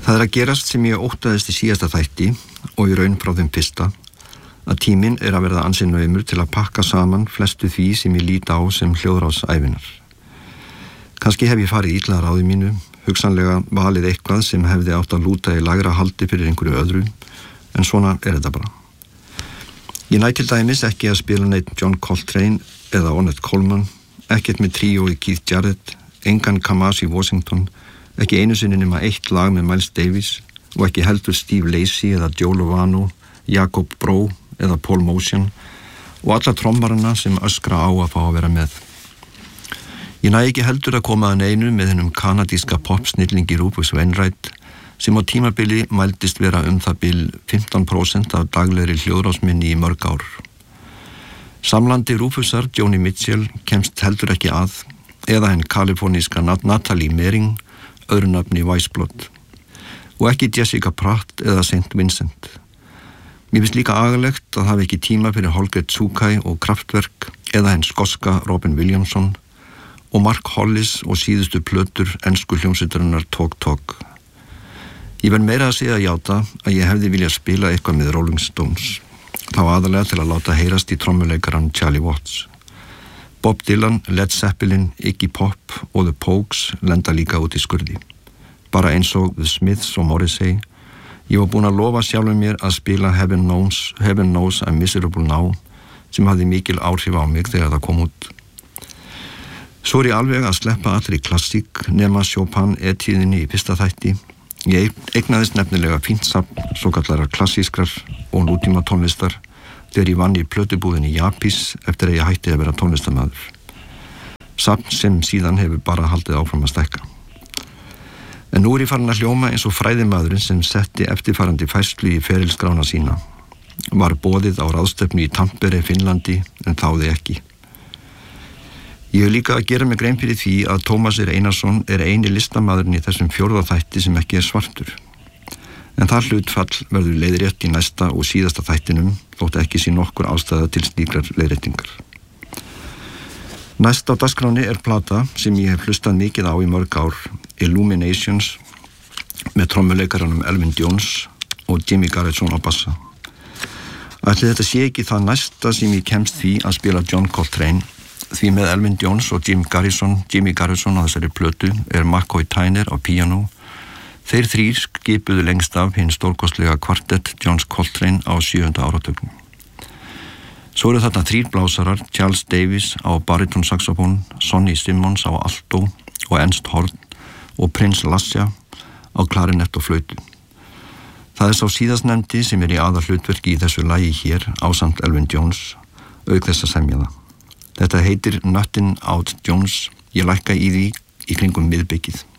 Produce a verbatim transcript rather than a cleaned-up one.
Það er að gerast sem ég óttaðist í síðasta þætti og í raun frá þeim fyrsta, að tíminn er að verða ansinn naumur til að pakka saman flestu því sem ég lít á sem hljóðrásæfinar. Kannski hef ég farið illa að ráði mínu, hugsanlega valið eitthvað sem hefði átt að lúta í lægra haldi fyrir einhverju öðru, en svona er þetta bara. Ég næ til dæmis ekki að spila neitt John Coltrane eða Ornette Coleman, ekkert með tríói Keith Jarrett, engan Kamasi Washington, ekki einu sinni nema eitt lag með Miles Davis og ekki heldur Steve Lacy eða Joe Lovano, Jacob Bro eða Paul Motian og alla trommarana sem öskra á að fá að vera með. Ég næ ekki heldur að koma að neinu með hennum kanadíska popsnillingi Rufus Wainwright sem á tímabili mældist vera um það bil fimmtán prósent af daglegri hljóðrásminni í mörg ár. Samlandi Rufusar Joni Mitchell kemst heldur ekki að, eða henn kaliforníska Natalie Mering, öðru nafni Weissblott, og ekki Jessica Pratt eða Saint Vincent. Mér finnst líka agalegt að hafa ekki tíma fyrir Holger Czukay og Kraftwerk eða henn skoska Robin Williamson og Mark Hollis og síðustu plötur ensku hljómsveitarinnar Talk Talk. Ég verð meira að segja að játa að ég hefði viljað spila eitthvað með Rolling Stones, þá aðalega til að láta heyrast í trommuleikaran Charlie Watts. Bob Dylan, Led Zeppelin, Iggy Pop og The Pogues lenda líka út í skurði. Bara eins og The Smiths og Morrissey. Ég var búin að lofa sjálfum mér að spila Heaven Knows, Heaven Knows I'm Miserable Now sem hafði mikil áhrif á mig þegar það kom út. Svo er ég alveg að sleppa allri klassík nema Chopin etíðinni í fyrsta þætti. Ég eignaðist nefnilega fínt safn svo kallara klassískrar og nútíma tónlistar þegar ég vann í plötubúðinni Japis eftir að ég hætti að vera tónlistarmaður. Safn sem síðan hefur bara haldið áfram að stækka. En nú er ég farin að hljóma eins og fræðimaðurinn sem setti eftirfarandi færslu í ferilskrána sína. Var boðið á ráðstefnu í Tampere, Finnlandi, en þáði ekki. Ég hef líka að gera mig grein fyrir því að Tómas Einarsson er eini listamaðurinn í þessum fjórða þætti sem ekki er svartur. En það hlutfall verður leiðrétt í næsta og síðasta þættinum, þótt ekki sé nokkur ástæða til slíkrar leiðréttingar. Næst á dagskráni er plata sem ég hef hlustað mikið á í mörg ár, Illuminations, með trommuleikaranum Elvin Jones og Jimmy Garrison á bassa. Ætli þetta sé ekki það næsta sem ég kemst því að spila John Coltrane, því með Elvin Jones og Jim Garrison, Jimmy Garrison á þessari plötu er McCoy Tyner á píanó. Þeir þrír skipuðu lengst af hinn stórkostlega kvartett John Coltrane á sjöunda áratugnum. Svo eru þarna þrír blásarar, Charles Davis á barítonsaxofón, Sonny Simmons á alto og Ernst Horn og Prince Lascia á klarinett og flautu. Það er sá síðastnefndi sem er í aðal hlutverki í þessu lagi hér ásamt Elvin Jones, auk þess að semja það. Þetta heitir Nuttin' Out Jones, ég lækka í því í kringum miðbyggið.